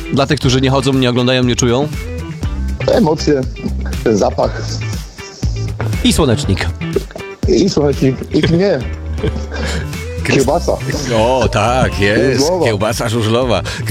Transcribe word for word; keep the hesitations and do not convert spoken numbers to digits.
Dla tych, którzy nie chodzą, nie oglądają, nie czują. Emocje, ten zapach I słonecznik. i słonecznik, i nie. Kiełbasa. O, tak, jest. Żużlowa. Kiełbasa żużlowa.